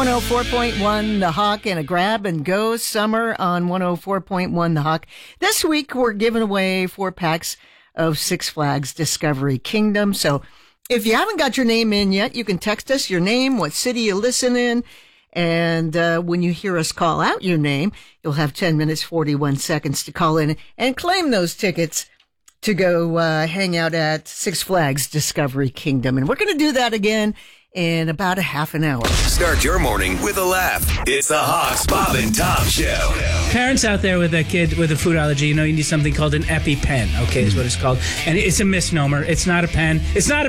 104.1 The Hawk and a grab and go summer on 104.1 The Hawk. This week we're giving away 4 packs of Six Flags Discovery Kingdom. So if you haven't got your name in yet, you can text us your name, what city you listen in. And when you hear us call out your name, you'll have 10 minutes, 41 seconds to call in and claim those tickets to go hang out at Six Flags Discovery Kingdom. And we're going to do that again in about a half an hour. Start your morning with a laugh. It's the Hawks, Bob and Tom Show. Parents out there with a kid with a food allergy, you need something called an EpiPen, okay, is what it's called. And it's a misnomer. It's not a pen. It's not a